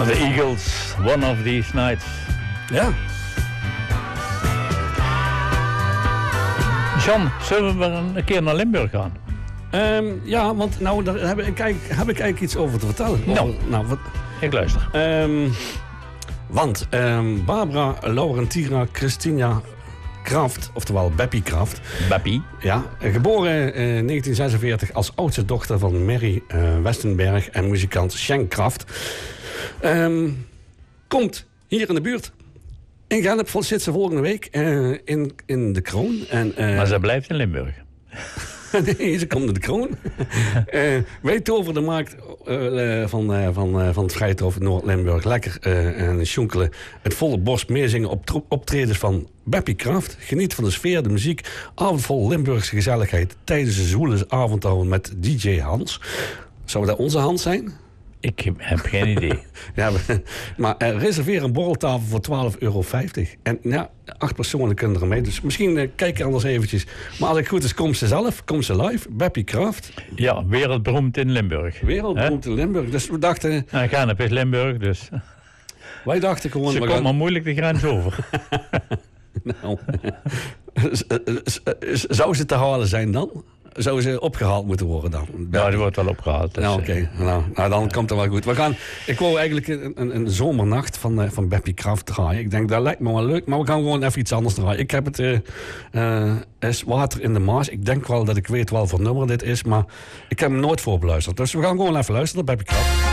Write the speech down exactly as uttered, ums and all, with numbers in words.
The Eagles, One of These Nights. Ja. John, zullen we een keer naar Limburg gaan? Um, ja, want nou, daar heb ik, eigenlijk, heb ik eigenlijk iets over te vertellen. Nou, over, nou wat, ik luister. Um, want um, Barbara Laurentina Christina Kraft, oftewel Beppie Kraft. Beppie. Ja, geboren in negentien zesenveertig als oudste dochter van Mary uh, Westenberg en muzikant Schenk Kraft. Um, komt hier in de buurt. In Gennep zit ze volgende week uh, in, in de Kroon. En, uh, maar ze blijft in Limburg. Nee, ze komt in de Kroon. uh, wij toveren de markt uh, van, uh, van, uh, van het Vrijthof Noord-Limburg lekker uh, en sjonkelen. Het volle borst meezingen op tro- optredens van Beppie Kraft. Geniet van de sfeer, de muziek, avondvol Limburgse gezelligheid tijdens de zwoele avondhouden met D J Hans. Zou dat onze Hans zijn? Ik heb geen idee. Ja, maar uh, reserveer een borreltafel voor twaalf euro vijftig. En ja, acht personen kunnen er mee. Dus misschien uh, kijk je anders eventjes. Maar als ik goed is, komt ze zelf. Komt ze live. Beppie Kraft. Ja, wereldberoemd in Limburg. Wereldberoemd in Limburg. Dus we dachten... Nou, Gennep is Limburg, dus... Wij dachten gewoon... Ze komen gaan... maar moeilijk de grens over. Nou... Zou ze te halen zijn dan? Zou ze opgehaald moeten worden dan? Ja, die wordt wel opgehaald. Dus, nou, oké. Okay. Nou, nou, dan komt het wel goed. We gaan, ik wou eigenlijk een, een, een zomernacht van, uh, van Beppie Kraft draaien. Ik denk, dat lijkt me wel leuk, maar we gaan gewoon even iets anders draaien. Ik heb het, uh, uh, is Water in de Maas. Ik denk wel dat ik weet wel voor nummer dit is, maar ik heb hem nooit voorbeluisterd. Dus we gaan gewoon even luisteren naar Beppie Kraft.